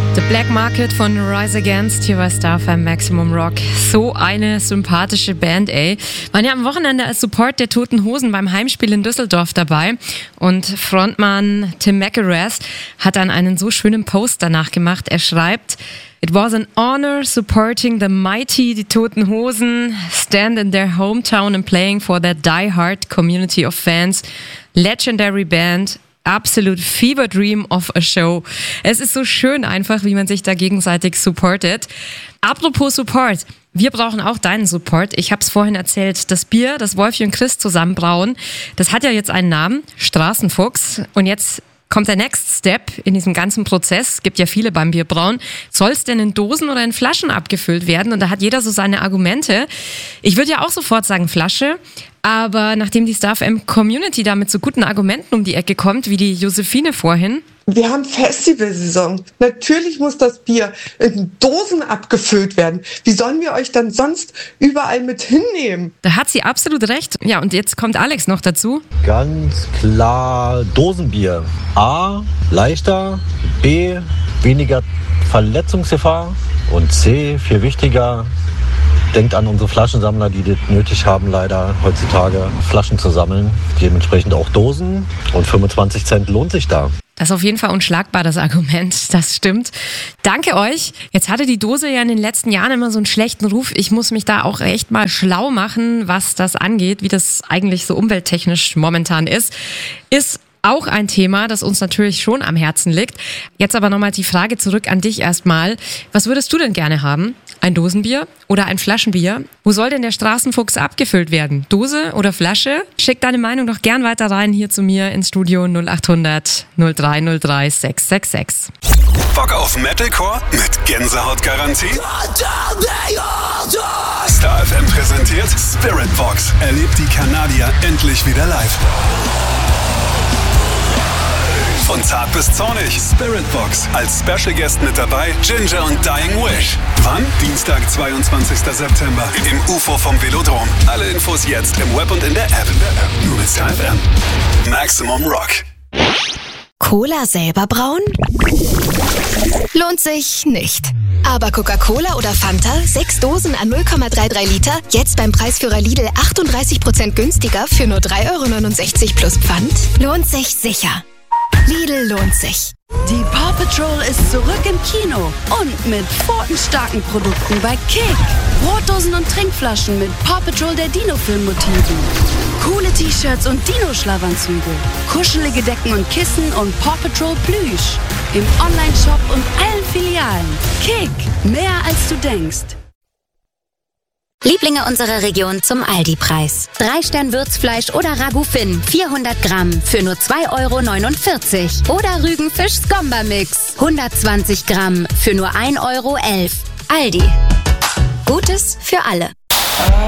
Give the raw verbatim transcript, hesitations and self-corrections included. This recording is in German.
The Black Market von Rise Against hier bei Star F M Maximum Rock. So eine sympathische Band, ey. Waren ja am Wochenende als Support der Toten Hosen beim Heimspiel in Düsseldorf dabei. Und Frontmann Tim McIntyre hat dann einen so schönen Post danach gemacht. Er schreibt: It was an honor supporting the mighty, die Toten Hosen, stand in their hometown and playing for their die-hard community of fans. Legendary band. Absolute fever dream of a show. Es ist so schön einfach, wie man sich da gegenseitig supportet. Apropos Support. Wir brauchen auch deinen Support. Ich habe es vorhin erzählt, das Bier, das Wolfi und Chris zusammen brauen, das hat ja jetzt einen Namen, Straßenfuchs. Und jetzt kommt der Next Step in diesem ganzen Prozess. Es gibt ja viele beim Bierbrauen. Soll es denn in Dosen oder in Flaschen abgefüllt werden? Und da hat jeder so seine Argumente. Ich würde ja auch sofort sagen Flasche. Aber nachdem die Star F M Community da mit so guten Argumenten um die Ecke kommt, wie die Josephine vorhin. Wir haben Festivalsaison. Natürlich muss das Bier in Dosen abgefüllt werden. Wie sollen wir euch dann sonst überall mit hinnehmen? Da hat sie absolut recht. Ja, und jetzt kommt Alex noch dazu. Ganz klar Dosenbier. A, leichter. B, weniger Verletzungsgefahr. Und C, viel wichtiger, denkt an unsere Flaschensammler, die das nötig haben, leider heutzutage Flaschen zu sammeln. Dementsprechend auch Dosen. Und fünfundzwanzig Cent lohnt sich da. Das ist auf jeden Fall unschlagbar, das Argument. Das stimmt. Danke euch. Jetzt hatte die Dose ja in den letzten Jahren immer so einen schlechten Ruf. Ich muss mich da auch echt mal schlau machen, was das angeht, wie das eigentlich so umwelttechnisch momentan ist. Ist auch ein Thema, das uns natürlich schon am Herzen liegt. Jetzt aber nochmal die Frage zurück an dich erstmal. Was würdest du denn gerne haben? Ein Dosenbier oder ein Flaschenbier? Wo soll denn der Straßenfuchs abgefüllt werden? Dose oder Flasche? Schick deine Meinung doch gern weiter rein hier zu mir ins Studio null acht hundert null drei null drei sechs sechs sechs. Bock auf Metalcore mit Gänsehautgarantie? Star F M präsentiert Spiritbox. Erlebt die Kanadier endlich wieder live. Von zart bis zornig, Spiritbox. Als Special Guest mit dabei Ginger und Dying Wish. Wann? Dienstag, zweiundzwanzigster September im U F O vom Velodrom. Alle Infos jetzt im Web und in der App. Nur mit Star F M. Maximum Rock. Cola selber brauen? Lohnt sich nicht. Aber Coca-Cola oder Fanta, sechs Dosen an null Komma dreiunddreißig Liter, jetzt beim Preisführer Lidl achtunddreißig Prozent günstiger für nur drei Euro neunundsechzig plus Pfand? Lohnt sich sicher. Lidl lohnt sich. Die Paw Patrol ist zurück im Kino und mit pfotenstarken Produkten bei Kick. Brotdosen und Trinkflaschen mit Paw Patrol der Dino-Film-Motiven. Coole T-Shirts und Dino-Schlafanzüge. Kuschelige Decken und Kissen und Paw Patrol Plüsch. Im Online-Shop und allen Filialen. Kick, mehr als du denkst. Lieblinge unserer Region zum Aldi-Preis. Drei Stern Würzfleisch oder Ragout Finn, vierhundert Gramm für nur zwei Euro neunundvierzig. Oder Rügenfisch Skomba-Mix, hundertzwanzig Gramm für nur ein Euro elf. Aldi. Gutes für alle.